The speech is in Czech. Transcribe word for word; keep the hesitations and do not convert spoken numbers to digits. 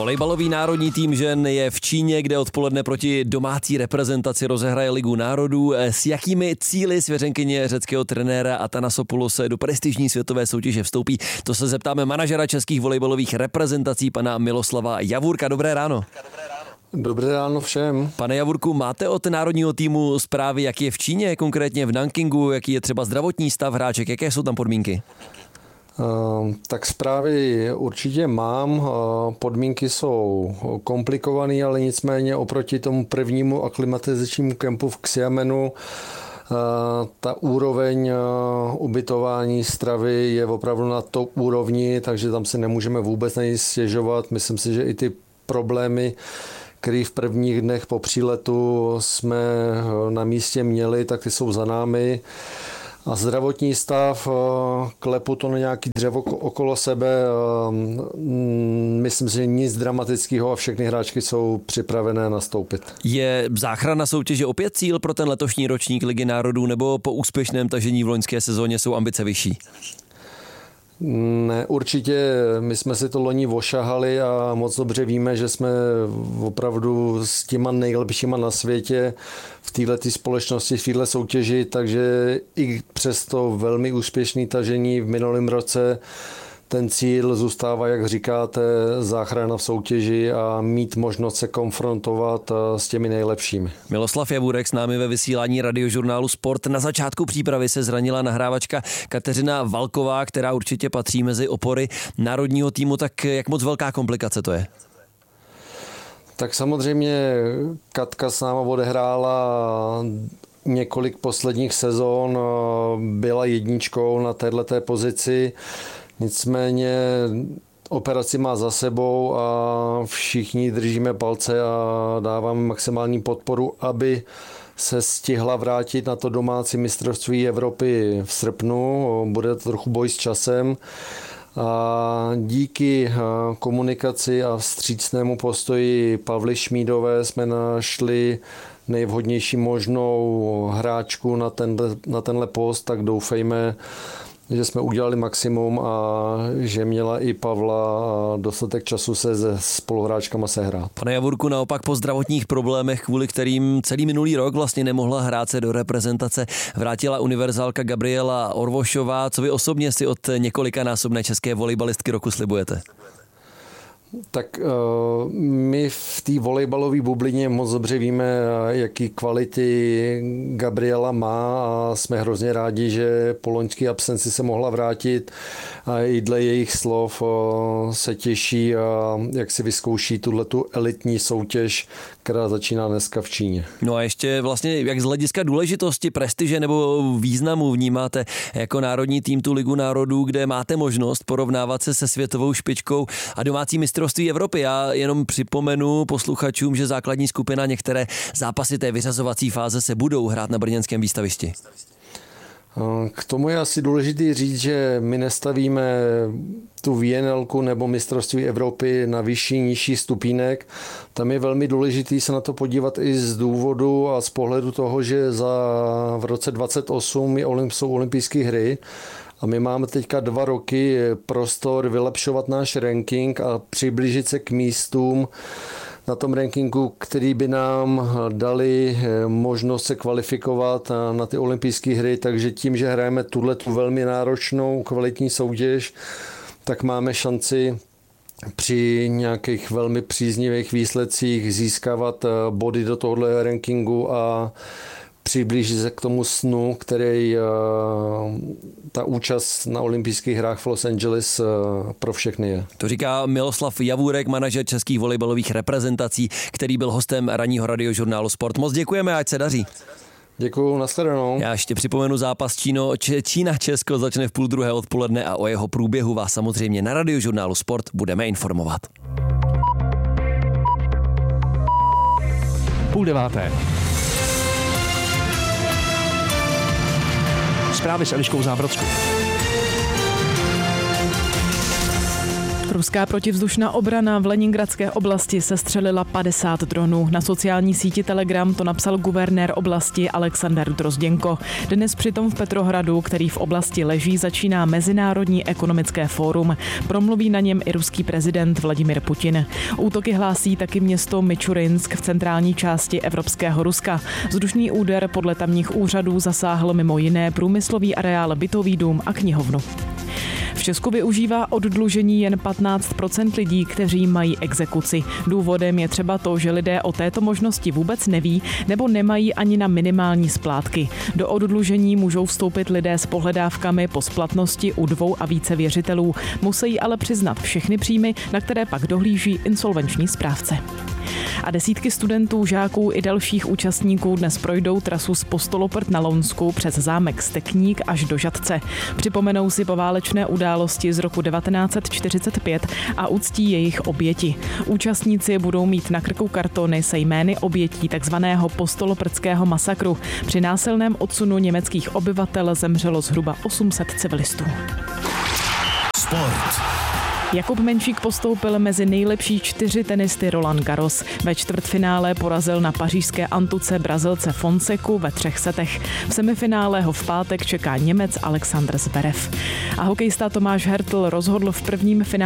Volejbalový národní tým žen je v Číně, kde odpoledne proti domácí reprezentaci rozehraje Ligu národů. S jakými cíli svěřenkyně řeckého trenéra Athanasopoulose do prestižní světové soutěže vstoupí? To se zeptáme manažera českých volejbalových reprezentací, pana Miloslava Javůrka. Dobré ráno. Dobré ráno všem. Pane Javůrku, máte od národního týmu zprávy, jak je v Číně, konkrétně v Nankingu, jaký je třeba zdravotní stav hráček, jaké jsou tam podmínky? Uh, tak zprávy určitě mám. Uh, podmínky jsou komplikované, ale nicméně oproti tomu prvnímu aklimatizačnímu kempu v Xiamenu Uh, ta úroveň uh, ubytování, stravy je opravdu na top úrovni, takže tam si nemůžeme vůbec na nic stěžovat. Myslím si, že i ty problémy, které v prvních dnech po příletu jsme na místě měli, tak ty jsou za námi. A zdravotní stav, klepu to na nějaký dřevo okolo sebe, myslím si, že nic dramatického a všechny hráčky jsou připravené nastoupit. Je záchrana soutěže opět cíl pro ten letošní ročník Ligy národů, nebo po úspěšném tažení v loňské sezóně jsou ambice vyšší? Ne, určitě my jsme si to loni ošahali a moc dobře víme, že jsme opravdu s těma nejlepšíma na světě v této společnosti, v této soutěži, takže i přes to velmi úspěšné tažení v minulém roce ten cíl zůstává, jak říkáte, záchrana v soutěži a mít možnost se konfrontovat s těmi nejlepšími. Miloslav Javůrek s námi ve vysílání radiožurnálu Sport. Na začátku přípravy se zranila nahrávačka Kateřina Valková, která určitě patří mezi opory národního týmu. Tak jak moc velká komplikace to je? Tak samozřejmě Katka s náma odehrála několik posledních sezon, byla jedničkou na této pozici. Nicméně operaci má za sebou a všichni držíme palce a dáváme maximální podporu, aby se stihla vrátit na to domácí mistrovství Evropy v srpnu. Bude to trochu boj s časem. A díky komunikaci a vstřícnému postoji Pavly Šmídové jsme našli nejvhodnější možnou hráčku na tenhle, na tenhle post, tak doufejme, že jsme udělali maximum a že měla i Pavla dostatek času se se spoluhráčkama sehrát. Pane Javůrku, naopak po zdravotních problémech, kvůli kterým celý minulý rok vlastně nemohla hrát se do reprezentace, vrátila univerzálka Gabriela Orvošová. Co vy osobně si od několikanásobné české volejbalistky roku slibujete? Tak uh, my v té volejbalové bublině moc dobře víme, jaký kvality Gabriela má a jsme hrozně rádi, že po loňské absenci se mohla vrátit a i dle jejich slov uh, se těší a jak si vyzkouší tuhletu elitní soutěž, která začíná dneska v Číně. No a ještě vlastně jak z hlediska důležitosti, prestiže nebo významu vnímáte jako národní tým tu Ligu národů, kde máte možnost porovnávat se se světovou špičkou a domácí mistrovství Evropy. Já jenom připomenu posluchačům, že základní skupina některé zápasy té vyřazovací fáze se budou hrát na brněnském výstavišti. K tomu je asi důležité říct, že my nestavíme tu V N L-ku nebo mistrovství Evropy na vyšší, nižší stupínek. Tam je velmi důležité se na to podívat i z důvodu a z pohledu toho, že za v roce dvacet osm jsou olympijské hry a my máme teďka dva roky prostor vylepšovat náš ranking a přiblížit se k místům na tom rankingu, který by nám dali možnost se kvalifikovat na ty olympijské hry, takže tím, že hrajeme tuhle tu velmi náročnou kvalitní soutěž, tak máme šanci při nějakých velmi příznivých výsledcích získávat body do tohohle rankingu a přiblížit se k tomu snu, který ta účast na olympijských hrách v Los Angeles pro všechny je. To říká Miloslav Javůrek, manažer českých volejbalových reprezentací, který byl hostem ranního radiožurnálu Sport. Moc děkujeme, ať se daří. Děkuju, nashledanou. Já ještě připomenu zápas Číno, Čína-Česko začne v půl druhé odpoledne a o jeho průběhu vás samozřejmě na radiožurnálu Sport budeme informovat. Půl deváté. Zprávy s Eliškou Zábrodskou. Ruská protivzdušná obrana v Leningradské oblasti sestřelila padesát dronů. Na sociální síti Telegram to napsal guvernér oblasti Alexander Drozděnko. Dnes přitom v Petrohradu, který v oblasti leží, začíná Mezinárodní ekonomické fórum. Promluví na něm i ruský prezident Vladimir Putin. Útoky hlásí taky město Mičurinsk v centrální části evropského Ruska. Vzdušný úder podle tamních úřadů zasáhl mimo jiné průmyslový areál, bytový dům a knihovnu. V Česku využívá oddlužení jen patnáct procent lidí, kteří mají exekuci. Důvodem je třeba to, že lidé o této možnosti vůbec neví nebo nemají ani na minimální splátky. Do oddlužení můžou vstoupit lidé s pohledávkami po splatnosti u dvou a více věřitelů. Musí ale přiznat všechny příjmy, na které pak dohlíží insolvenční správce. A desítky studentů, žáků i dalších účastníků dnes projdou trasu z Postoloprt na Lounsku přes zámek Stekník až do Žatce. Připomenou si poválečné události z roku devatenáct set čtyřicet pět a uctí jejich oběti. Účastníci budou mít na krku kartony se jmény obětí takzvaného postoloprtského masakru. Při násilném odsunu německých obyvatel zemřelo zhruba osm set civilistů. Sport. Jakub Menšík postoupil mezi nejlepší čtyři tenisty Roland Garros. Ve čtvrtfinále porazil na pařížské Antuce Brazilce Fonseku ve třech setech. V semifinále ho v pátek čeká Němec Alexander Zverev. A hokejista Tomáš Hertl rozhodl v prvním finále